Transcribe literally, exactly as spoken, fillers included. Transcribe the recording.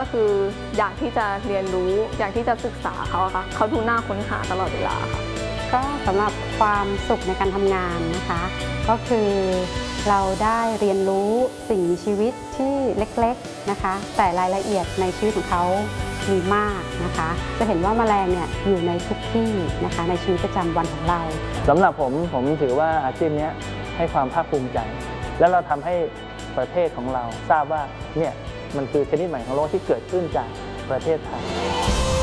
คืออยากที่จะเรียนรู้อยากที่จะศึกษาเขาค่ะเขาดูน่าค้นหาตลอดเวลาค่ะก็สำหรับความสุขในการทำงานนะคะก็คือเราได้เรียนรู้สิ่งมีชีวิตที่เล็กๆนะคะแต่รายละเอียดในชีวิตของเขามีมากนะคะจะเห็นว่าแมลงเนี่ยอยู่ในทุกที่นะคะในชีวิตประจำวันของเราสำหรับผมผมถือว่าอาชีพนี้ให้ความภาคภูมิใจแล้วเราทำให้ประเทศของเราทราบว่าเนี่ยมันคือชนิดใหม่ของโรคที่เกิดขึ้นจากประเทศไทย